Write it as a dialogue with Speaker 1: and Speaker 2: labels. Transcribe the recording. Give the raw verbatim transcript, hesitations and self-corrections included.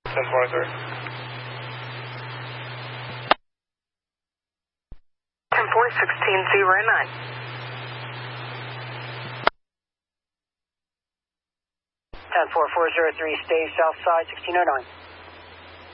Speaker 1: ten twenty-three.
Speaker 2: ten forty, sixteen zero nine. ten four four zero three, stay south side, sixteen oh nine.